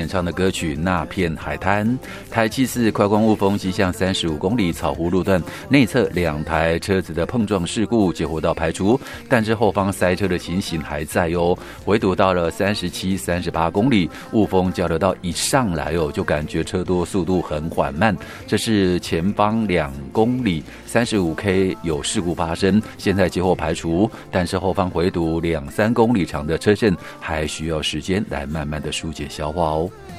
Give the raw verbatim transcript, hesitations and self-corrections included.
演唱的歌曲《那片海滩》。台七四快光雾峰西向三十五公里草湖路段内侧两台车子的碰撞事故结果到排除，但是后方塞车的情形还在哦。唯独到了三十七、三十八公里雾峰交流道一上来哦，就感觉车多速度很缓慢。这是前方两公里三十五 K 有事故发生，现在结果排除，但是后方回堵两三公里长的车阵还需要时间来慢慢的疏解消化哦。